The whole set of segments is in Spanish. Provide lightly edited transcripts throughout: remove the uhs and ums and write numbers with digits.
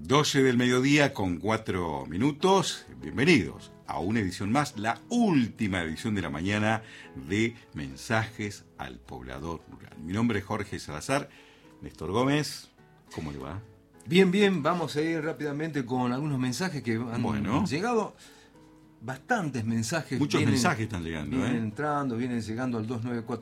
12 del mediodía con 4 minutos. Bienvenidos a una edición más, la última edición de la mañana de Mensajes al Poblador Rural. Mi nombre es Jorge Salazar. Néstor Gómez, ¿cómo le va? Bien, bien, vamos a ir rápidamente con algunos mensajes que han llegado. Bastantes mensajes. Muchos mensajes están llegando. Vienen llegando al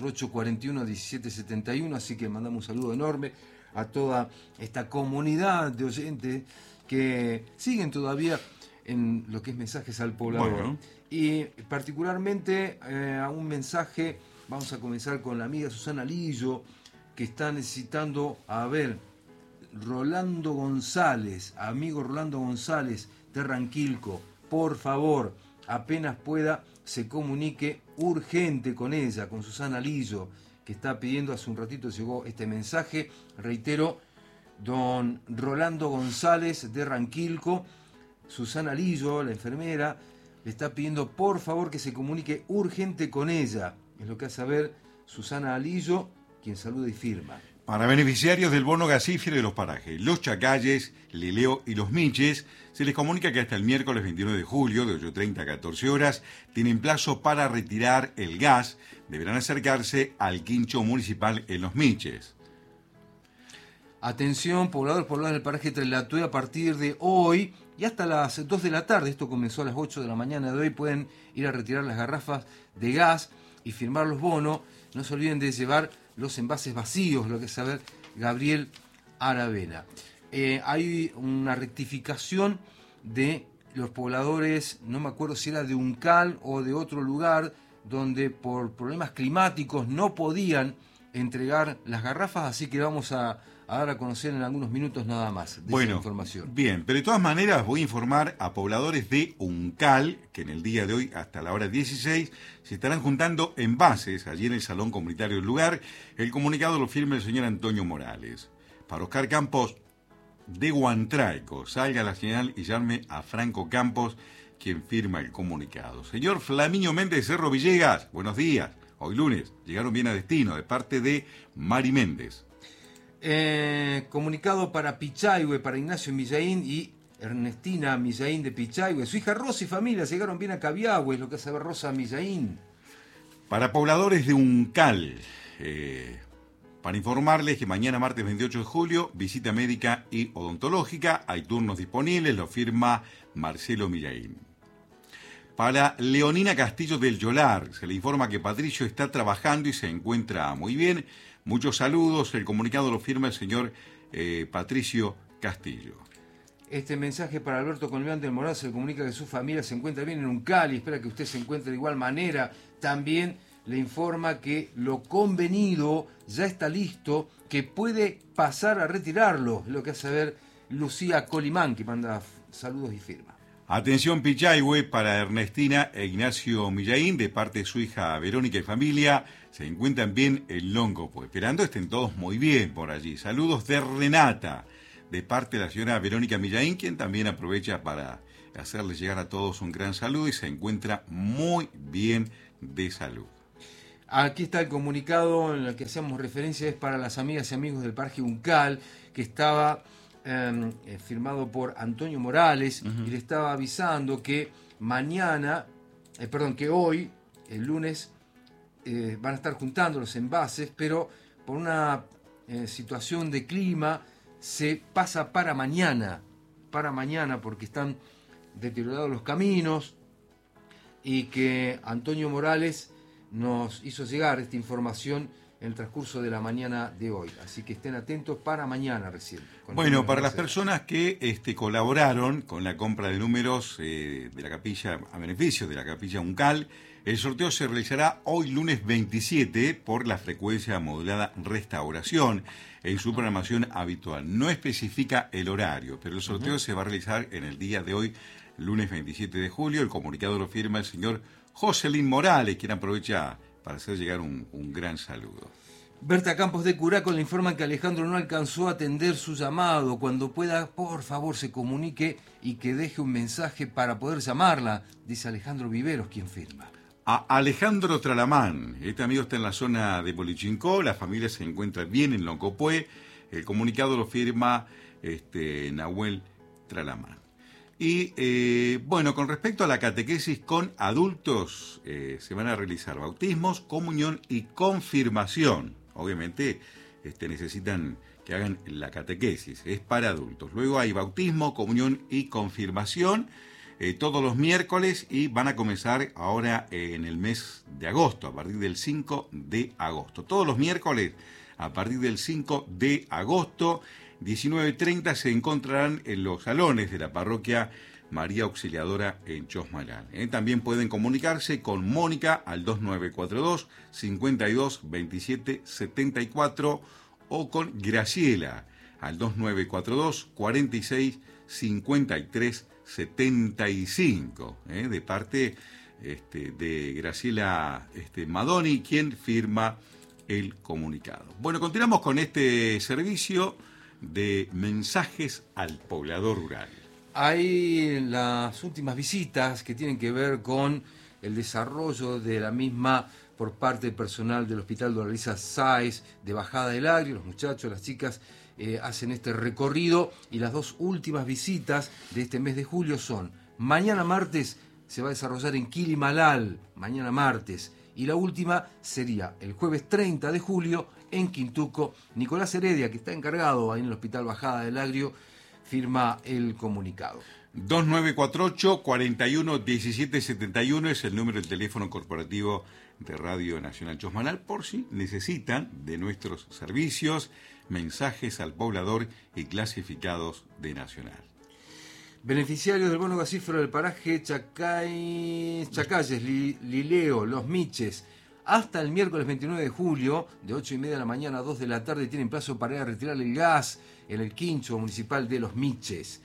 2948-41-1771, así que mandamos un saludo enorme a toda esta comunidad de oyentes que siguen todavía en lo que es Mensajes al Poblador. Bueno. Y particularmente a un mensaje, vamos a comenzar con la amiga Susana Lillo, que está necesitando, Rolando González, amigo Rolando González de Ranquilco, por favor, apenas pueda, se comunique urgente con ella, con Susana Lillo, que está pidiendo, hace un ratito llegó este mensaje, reitero, don Rolando González de Ranquilco, Susana Lillo, la enfermera, le está pidiendo por favor que se comunique urgente con ella, es lo que hace saber Susana Lillo, quien saluda y firma. Para beneficiarios del bono gasífero de los parajes Los Chacalles, Leleo y Los Miches, se les comunica que hasta el miércoles 29 de julio, de 8:30 a 14 horas, tienen plazo para retirar el gas. Deberán acercarse al quincho municipal en Los Miches. Atención, pobladores del paraje Trelatue, a partir de hoy y hasta las 2 de la tarde, esto comenzó a las 8 de la mañana de hoy, pueden ir a retirar las garrafas de gas y firmar los bonos. No se olviden de llevar los envases vacíos, lo que es saber Gabriel Aravena. Hay una rectificación de los pobladores, no me acuerdo si era de Uncal o de otro lugar, donde por problemas climáticos no podían entregar las garrafas, así que vamos a dar a conocer en algunos minutos nada más de esa información. Bien, pero de todas maneras voy a informar a pobladores de Uncal que en el día de hoy hasta la hora 16 se estarán juntando envases allí en el salón comunitario del lugar. El comunicado lo firma el señor Antonio Morales. Para Oscar Campos de Huantraico, salga a la señal y llame a Franco Campos, quien firma el comunicado. Señor Flaminio Méndez Cerro Villegas, buenos días. Hoy lunes llegaron bien a destino de parte de Mari Méndez. Comunicado para Pichahue, para Ignacio Millaín y Ernestina Millaín de Pichahue. Su hija Rosa y familia llegaron bien a Cabiahue, es lo que hace ver Rosa Millaín. Para pobladores de Uncal, para informarles que mañana martes 28 de julio, visita médica y odontológica, hay turnos disponibles, lo firma Marcelo Millaín. Para Leonina Castillo del Yolar, se le informa que Patricio está trabajando y se encuentra muy bien. Muchos saludos, el comunicado lo firma el señor Patricio Castillo. Este mensaje para Alberto Colmeán del Moral, se le comunica que su familia se encuentra bien en Uncal y espera que usted se encuentre de igual manera. También le informa que lo convenido ya está listo, que puede pasar a retirarlo, es lo que hace ver Lucía Colimán, que manda saludos y firma. Atención Pichahue para Ernestina e Ignacio Millaín, de parte de su hija Verónica y familia, se encuentran bien en Loncopué. Esperando estén todos muy bien por allí. Saludos de Renata, de parte de la señora Verónica Millaín, quien también aprovecha para hacerles llegar a todos un gran saludo y se encuentra muy bien de salud. Aquí está el comunicado en el que hacemos referencia, es para las amigas y amigos del Paraje Uncal, que estaba firmado por Antonio Morales, y le estaba avisando que que hoy, el lunes, van a estar juntando los envases, pero por una situación de clima se pasa para mañana porque están deteriorados los caminos, y que Antonio Morales nos hizo llegar esta información en el transcurso de la mañana de hoy. Así que estén atentos para mañana recién. Bueno, para las personas que colaboraron con la compra de números de la capilla, a beneficio de la capilla Uncal, el sorteo se realizará hoy lunes 27 por la frecuencia modulada Restauración en su programación habitual. No especifica el horario, pero el sorteo se va a realizar en el día de hoy, lunes 27 de julio. El comunicado lo firma el señor Joselín Morales, quien aprovecha para hacer llegar un gran saludo. Berta Campos de Curaco le informan que Alejandro no alcanzó a atender su llamado. Cuando pueda, por favor, se comunique y que deje un mensaje para poder llamarla, dice Alejandro Viveros, quien firma. A Alejandro Tralamán, este amigo está en la zona de Polichincó, la familia se encuentra bien en Loncopué. El comunicado lo firma Nahuel nuestra la mano. Y bueno, con respecto a la catequesis con adultos, se van a realizar bautismos, comunión y confirmación. Obviamente necesitan que hagan la catequesis, es para adultos. Luego hay bautismo, comunión y confirmación todos los miércoles y van a comenzar ahora en el mes de agosto, a partir del 5 de agosto. Todos los miércoles a partir del 5 de agosto, 19:30, se encontrarán en los salones de la parroquia María Auxiliadora en Chosmalal. También pueden comunicarse con Mónica al 2942 52 27 74 o con Graciela al 2942 46 53 75, de parte de Graciela Madoni, quien firma el comunicado. Bueno, continuamos con este servicio de mensajes al poblador rural. Hay las últimas visitas que tienen que ver con el desarrollo de la misma por parte del personal del Hospital Doralisa Sáez de Bajada del Agrio. Los muchachos, las chicas hacen este recorrido y las dos últimas visitas de este mes de julio son: mañana martes se va a desarrollar en Quilimalal, mañana martes, y la última sería el jueves 30 de julio en Quintuco. Nicolás Heredia, que está encargado ahí en el Hospital Bajada del Agrio, firma el comunicado. 2948 41 17 71 es el número del teléfono corporativo de Radio Nacional Chosmalal, por si necesitan de nuestros servicios, mensajes al poblador y clasificados de Nacional. Beneficiarios del bono gasífero del paraje Chacalles, Lileo, Los Miches, hasta el miércoles 29 de julio, de 8:30 de la mañana a 2 de la tarde, tienen plazo para ir a retirar el gas en el quincho municipal de Los Miches.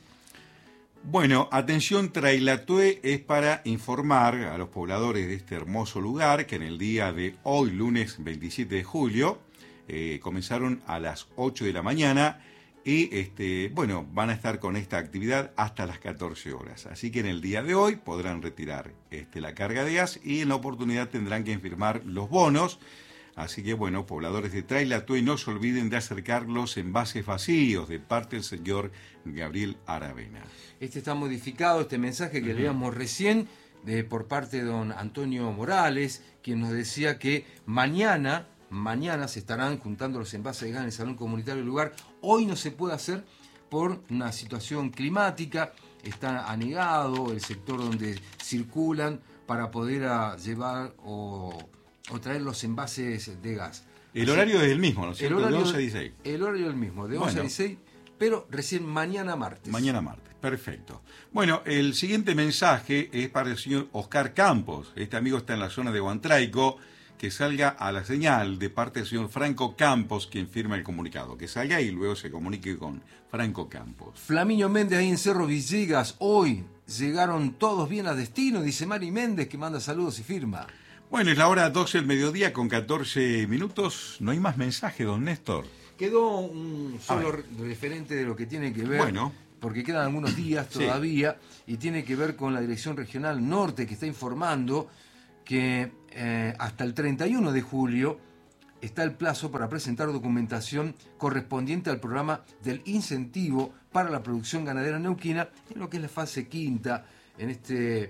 Bueno, atención, Trailatue es para informar a los pobladores de este hermoso lugar que en el día de hoy, lunes 27 de julio, comenzaron a las 8 de la mañana y bueno, van a estar con esta actividad hasta las 14 horas. Así que en el día de hoy podrán retirar la carga de gas y en la oportunidad tendrán que firmar los bonos. Así que bueno, pobladores de Trailatue, no se olviden de acercar los envases vacíos de parte del señor Gabriel Aravena. Está modificado, este mensaje que leíamos recién, por parte de don Antonio Morales, quien nos decía que mañana se estarán juntando los envases de gas en el Salón Comunitario del lugar. Hoy no se puede hacer por una situación climática, está anegado el sector donde circulan para poder llevar o traer los envases de gas. El horario es el mismo, ¿no es cierto? De 11 a 16. El horario es el mismo, de 11 a 16, pero recién mañana martes. Mañana martes, perfecto. Bueno, el siguiente mensaje es para el señor Oscar Campos. Este amigo está en la zona de Huantraico. Que salga a la señal de parte del señor Franco Campos, quien firma el comunicado. Que salga y luego se comunique con Franco Campos. Flaminio Méndez ahí en Cerro Villegas. Hoy llegaron todos bien a destino, dice Mari Méndez, que manda saludos y firma. Bueno, es la hora 12 del mediodía con 14 minutos. No hay más mensaje, don Néstor. Quedó un solo referente de lo que tiene que ver, porque quedan algunos días todavía, y tiene que ver con la Dirección Regional Norte, que está informando que hasta el 31 de julio está el plazo para presentar documentación correspondiente al programa del incentivo para la producción ganadera neuquina, en lo que es la fase quinta, en este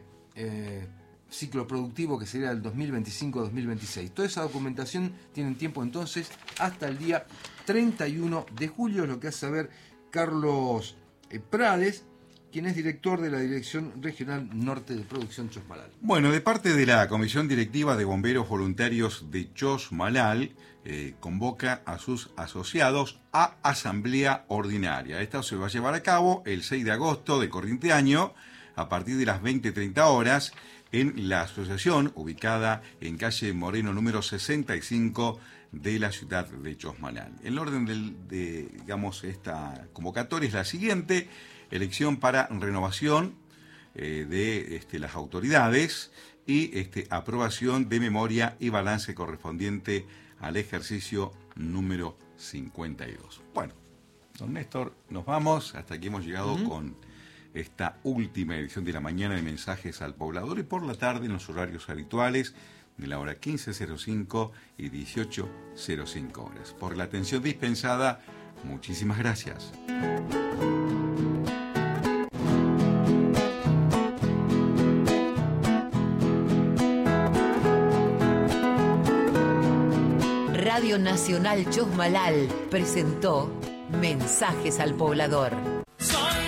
ciclo productivo que sería el 2025-2026. Toda esa documentación tienen tiempo entonces hasta el día 31 de julio, es lo que hace saber Carlos Prades, quien es director de la Dirección Regional Norte de Producción Chosmalal. Bueno, de parte de la Comisión Directiva de Bomberos Voluntarios de Chosmalal, convoca a sus asociados a asamblea ordinaria. Esta se va a llevar a cabo el 6 de agosto de corriente año, a partir de las 20:30 horas, en la asociación ubicada en calle Moreno número 65 de la ciudad de Chosmalal. El orden de esta convocatoria es la siguiente: elección para renovación de las autoridades y aprobación de memoria y balance correspondiente al ejercicio número 52. Bueno, don Néstor, nos vamos. Hasta aquí hemos llegado con esta última edición de la mañana de Mensajes al Poblador, y por la tarde en los horarios habituales de la hora 15:05 y 18:05 horas. Por la atención dispensada, muchísimas gracias. Radio Nacional Chosmalal presentó Mensajes al Poblador.